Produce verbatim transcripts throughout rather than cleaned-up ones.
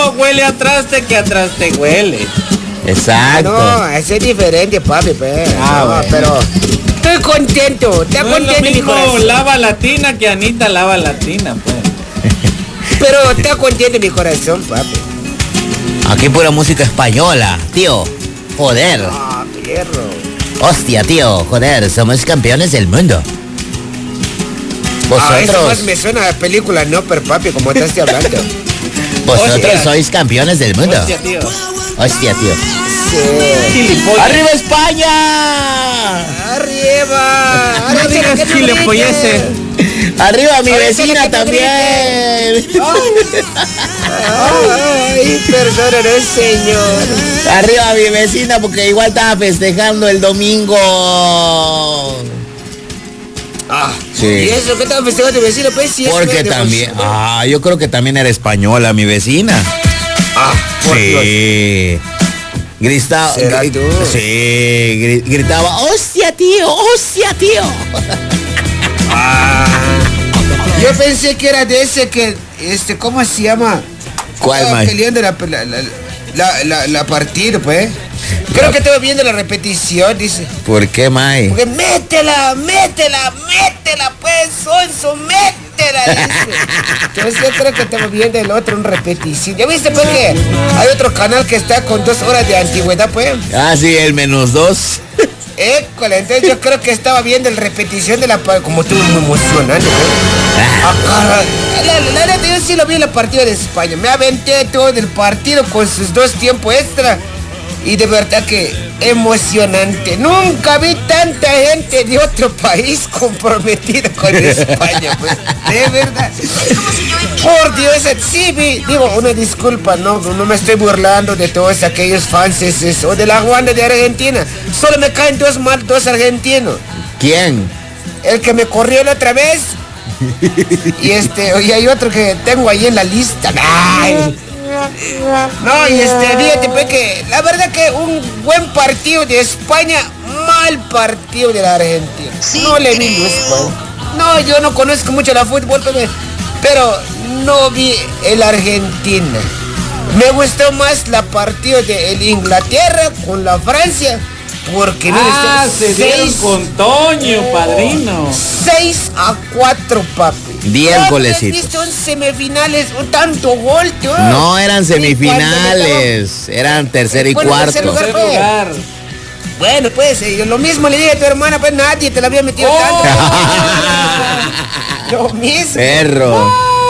no huele a traste que a traste huele. Exacto. No, ese es diferente, papi, pues. Ah, no, bueno. pero estoy contento, está No es lo contento mi mismo corazón. lava latina que Anita lava latina, pues. Pero está contento mi corazón, papi. Aquí pura música española, tío. Joder. Ah, perro. Hostia, tío. Joder, somos campeones del mundo. Ah, eso más Vosotros, me suena a película, no, pero papi, como estás hablando. vosotros Hostia. sois campeones del mundo. Hostia, tío. Hostia, tío. Sí. Gilipollas. ¡Arriba España! Arriba. No Arriba, digas que no gilipolleces. grites. ¡Arriba mi Ahora vecina sí que también! Ay, perdónanos, señor. ¡Arriba mi vecina porque igual estaba festejando el domingo! Ah, Sí. ¿y eso qué estaba festejando tu vecino? Pues sí, eso Porque me- de- también... Ah, yo creo que también era española mi vecina. Ah, por Dios. Sí. Gritaba, ¿Será tú? sí, gri- gritaba, ¡hostia, tío! ¡Hostia, tío! Ah, yo pensé que era de ese que, este, ¿cómo se llama? ¿Cuál, Estaba Mike? peleando la, la, la, la, la, la partida, pues. Creo que estaba viendo la repetición, dice. ¿Por qué, May? Porque métela, métela, métela, pues, Sonso, métela, dice. Entonces yo creo que estamos viendo el otro en repetición. ¿Ya viste, pues, que hay otro canal que está con dos horas de antigüedad, pues? Ah, sí, el menos dos. École, entonces yo creo que estaba viendo el repetición de la... pa- Como estuvo muy emocionante, pues. Ah, caray. La, la, la neta, yo sí lo vi en la partida de España. Me aventé todo el partido con sus dos tiempos extra. Y de verdad que emocionante. Nunca vi tanta gente de otro país comprometida con España, pues. De verdad. Por Dios, sí vi. Digo, una disculpa, no, no me estoy burlando de todos aquellos fans o de la Wanda de Argentina. Solo me caen dos mal, dos argentinos. ¿Quién? El que me corrió la otra vez. Y este, y hay otro que tengo ahí en la lista. Ay. No, y este, fíjate, pues que la verdad que un buen partido de España, mal partido de la Argentina. No le vi luz, pues. No, yo no conozco mucho la fútbol, pero, pero no vi el Argentina. Me gustó más la partida de el Inglaterra con la Francia. Porque mira, Ah, está se dieron seis- con Toño, padrino. seis a cuatro, papi. Diez ¿Dónde has golecitos. visto en semifinales un tanto gol, tío? No eran Y cuando semifinales, eran tercer y Bueno, tercer cuarto. lugar. Tercer lugar. le estaba- Bueno, pues, eh, yo lo mismo le dije a tu hermana, pues nadie te la había metido Oh. tanto. Lo mismo. Perro.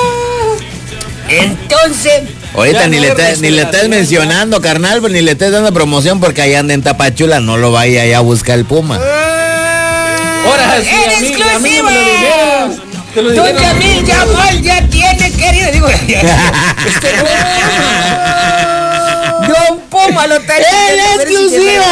Entonces, Ahorita Ya ni no le, es estés- ni le estés restauración, mencionando, carnal, pues ni le estés dando promoción porque allá anda en Tapachula, no lo vaya allá a buscar el Puma. Ahora sí, ¡en a mí, a mí no exclusiva! me lo dijeron. Te lo Don dijeron. Yamil Yamal ya tiene, querido. Digo, este, Don Puma lo está ¡En exclusiva!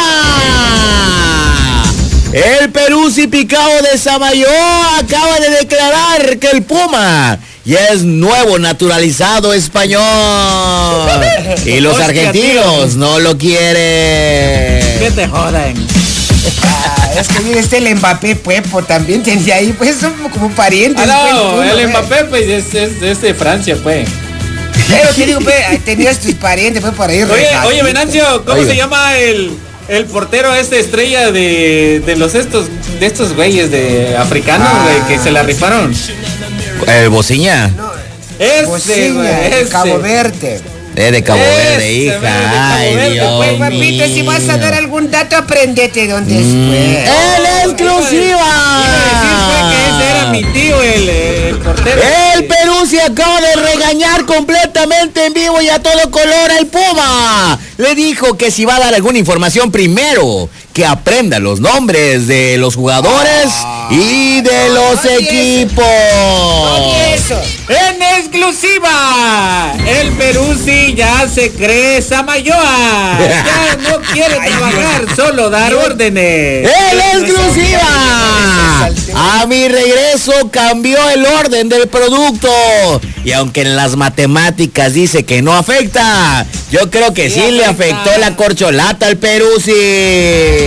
El Peruzzi Picao de Samayoa acaba de declarar que el Puma ya es nuevo naturalizado español. Y los Hostia, argentinos tío. no lo quieren. Que te joden. Ah, es que mire, este el Mbappé, pues, pues, también tenía ahí, pues, son como parientes. Ah, pues, no, uno, el pues. Mbappé, pues, es, es, es de Francia, pues. Pero te digo, pues, ahí tenías tus parientes, pues, por ahí. Oye, regaditos. oye, Venancio, ¿cómo Oye. se llama el, el portero este estrella de, de los estos, de estos güeyes de africanos, Ah. güey, que se la rifaron? El Bociña, Ese, Bociña, güey, de ese. Cabo Verde. eh, de Cabo Ese, Verde, güey, de hija. Cabo Ay, Verde, Dios Pues, papito, si vas a dar mío. algún dato, aprendete dónde es, Mm. pues. ¡En exclusiva! Iba a decir, fue que ese era mi tío, el, el portero. El Peruzzi acaba de regañar completamente en vivo y a todo color al Puma. Le dijo que si va a dar alguna información primero, que aprenda los nombres de los jugadores y de los no, ni eso. equipos. Oye, eso. En exclusiva, el Peruzzi ya se cree Samayoa. Ya no quiere Ay, trabajar, Dios. solo dar órdenes. ¡En exclusiva! A mi regreso cambió el orden del producto. Y aunque en las matemáticas dice que no afecta, yo creo que sí, Sí le afecta. afectó la corcholata al Peruzzi.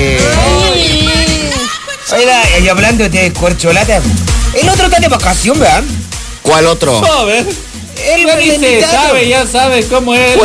Oiga, y hablando de corcholata, el otro está de vacación, ¿verdad? ¿Cuál otro? Joder, El ya ni se invitado. sabe, ya sabe cómo es.